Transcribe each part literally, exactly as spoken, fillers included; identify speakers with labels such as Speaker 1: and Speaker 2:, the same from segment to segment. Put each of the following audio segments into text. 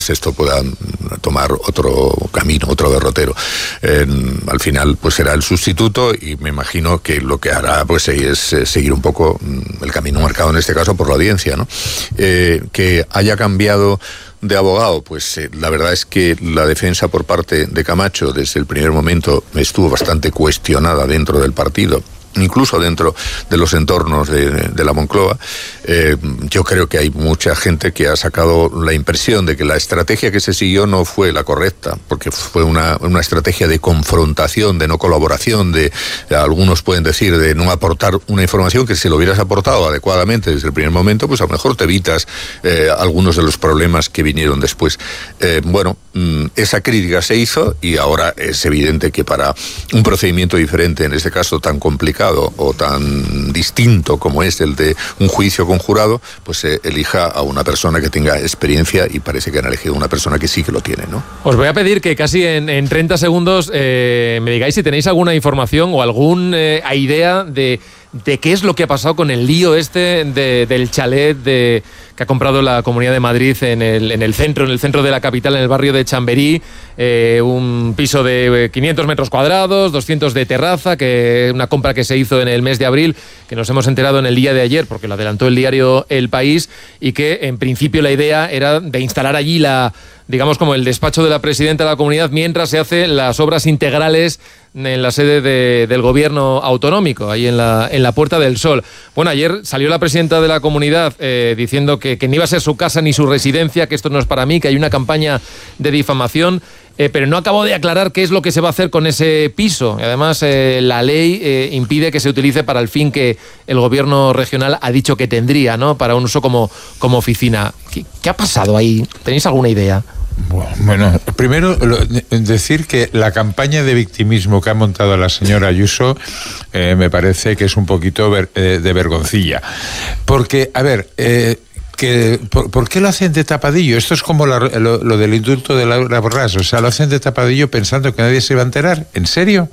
Speaker 1: esto pueda tomar otro camino, otro derrotero. Eh, al final, pues será el sustituto y me imagino que lo que hará pues es eh, seguir un poco el camino marcado en este caso por la audiencia, ¿no? Eh, que haya cambiado de abogado, pues eh, la verdad es que la defensa por parte de Camacho desde el primer momento estuvo bastante cuestionada dentro del partido, incluso dentro de los entornos de, de la Moncloa. Eh, yo creo que hay mucha gente que ha sacado la impresión de que la estrategia que se siguió no fue la correcta, porque fue una, una estrategia de confrontación, de no colaboración, de, de algunos pueden decir, de no aportar una información que si lo hubieras aportado adecuadamente desde el primer momento, pues a lo mejor te evitas eh, algunos de los problemas que vinieron después. Eh, bueno, mmm, esa crítica se hizo y ahora es evidente que para un procedimiento diferente, en este caso tan complicado o tan distinto como es el de un juicio con jurado, pues se eh, elija a una persona que tenga experiencia y parece que han elegido una persona que sí que lo tiene, ¿no?
Speaker 2: Os voy a pedir que casi en, en treinta segundos eh, me digáis si tenéis alguna información o alguna eh, idea de, de qué es lo que ha pasado con el lío este de, del chalet de, que ha comprado la Comunidad de Madrid en el, en el centro, en el centro de la capital, en el barrio de Chamberí, eh, un piso de quinientos metros cuadrados, doscientos de terraza, que una compra que se hizo en el mes de abril, que nos hemos enterado en el día de ayer, porque lo adelantó el diario El País, y que en principio la idea era de instalar allí la, digamos, como el despacho de la presidenta de la comunidad mientras se hacen las obras integrales en la sede de, del gobierno autonómico, ahí en la, en la Puerta del Sol. Bueno, ayer salió la presidenta de la comunidad eh, diciendo que, que ni iba a ser su casa ni su residencia, que esto no es para mí, que hay una campaña de difamación, eh, pero no acabó de aclarar qué es lo que se va a hacer con ese piso. Y además, eh, la ley eh, impide que se utilice para el fin que el gobierno regional ha dicho que tendría, ¿no? Para un uso como, como oficina. ¿Qué, qué ha pasado ahí? ¿Tenéis alguna idea?
Speaker 3: Bueno, primero decir que la campaña de victimismo que ha montado la señora Ayuso eh, me parece que es un poquito ver, eh, de vergoncilla. Porque, a ver, eh, que, por, ¿por qué lo hacen de tapadillo? Esto es como la, lo, lo del indulto de Laura Borràs. O sea, lo hacen de tapadillo pensando que nadie se va a enterar. ¿En serio?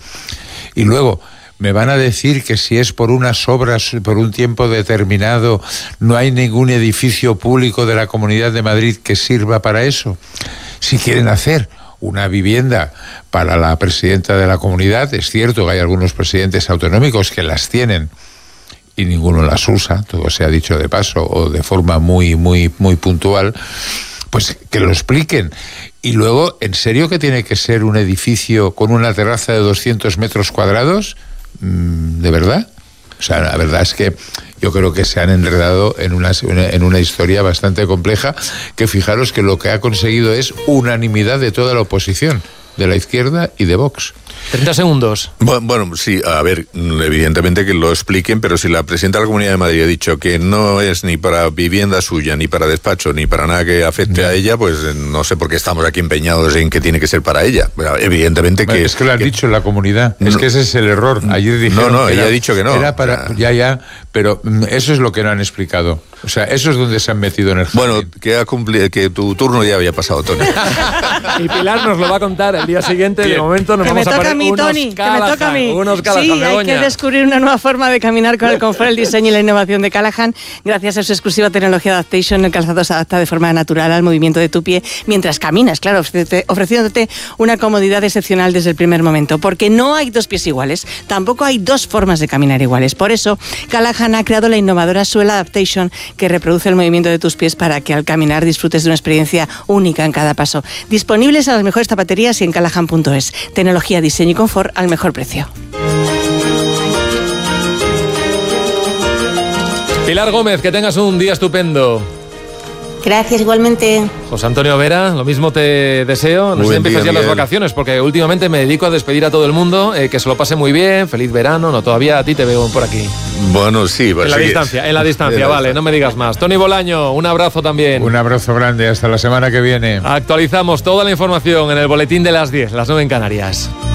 Speaker 3: Y luego me van a decir que si es por unas obras, por un tiempo determinado, no hay ningún edificio público de la Comunidad de Madrid que sirva para eso. Si quieren hacer una vivienda para la presidenta de la comunidad, es cierto que hay algunos presidentes autonómicos que las tienen y ninguno las usa, todo se ha dicho de paso, o de forma muy, muy, muy puntual, pues que lo expliquen. Y luego, ¿en serio que tiene que ser un edificio con una terraza de doscientos metros cuadrados? ¿De verdad? O sea, la verdad es que yo creo que se han enredado en una, en una historia bastante compleja, que fijaros que lo que ha conseguido es unanimidad de toda la oposición, de la izquierda y de Vox.
Speaker 2: treinta segundos.
Speaker 1: Bueno, bueno, sí, a ver, evidentemente que lo expliquen, pero si la presidenta de la Comunidad de Madrid ha dicho que no es ni para vivienda suya, ni para despacho, ni para nada que afecte no. a ella, pues no sé por qué estamos aquí empeñados en que tiene que ser para ella. Evidentemente que...
Speaker 3: Es que lo han
Speaker 1: que,
Speaker 3: dicho en la comunidad, no, es que ese es el error. Ayer dijeron
Speaker 1: no, no,
Speaker 3: que
Speaker 1: ella
Speaker 3: era,
Speaker 1: ha dicho que no.
Speaker 3: Era para, ya, ya, pero eso es lo que no han explicado. O sea, eso es donde se han metido en el jardín.
Speaker 1: Bueno, que, ha cumplido, que tu turno ya había pasado, Tony.
Speaker 2: Y Pilar nos lo va a contar el día siguiente. Bien. De momento nos
Speaker 4: que
Speaker 2: vamos
Speaker 4: me
Speaker 2: a
Speaker 4: toca
Speaker 2: poner
Speaker 4: a mí,
Speaker 2: unos
Speaker 4: Tony,
Speaker 2: Callahan,
Speaker 4: que me toca a mí.
Speaker 2: Unos Callahan,
Speaker 4: sí, hay
Speaker 2: Begoña.
Speaker 4: que descubrir una nueva forma de caminar con el confort, el diseño y la innovación de Callahan. Gracias a su exclusiva tecnología Adaptation, el calzado se adapta de forma natural al movimiento de tu pie mientras caminas, claro, ofreciéndote una comodidad excepcional desde el primer momento. Porque no hay dos pies iguales, tampoco hay dos formas de caminar iguales. Por eso, Callahan ha creado la innovadora suela Adaptation, que reproduce el movimiento de tus pies para que al caminar disfrutes de una experiencia única en cada paso. Disponibles a las mejores zapaterías y en callahan punto es. Tecnología, diseño y confort al mejor precio.
Speaker 2: Pilar Gómez, que tengas un día estupendo.
Speaker 4: Gracias, igualmente.
Speaker 2: José Antonio Vera, lo mismo te deseo. No sé si empiezas ya las vacaciones, porque últimamente me dedico a despedir a todo el mundo, eh, que se lo pase muy bien, feliz verano. No, todavía a ti te veo por aquí.
Speaker 1: Bueno, sí. Pues
Speaker 2: en la
Speaker 1: sí,
Speaker 2: distancia,
Speaker 1: es.
Speaker 2: en la distancia,
Speaker 1: la
Speaker 2: vale,
Speaker 1: distancia.
Speaker 2: no me digas más. Tony Bolaño, un abrazo también.
Speaker 3: Un abrazo grande, hasta la semana que viene.
Speaker 2: Actualizamos toda la información en el boletín de las diez, las nueve en Canarias.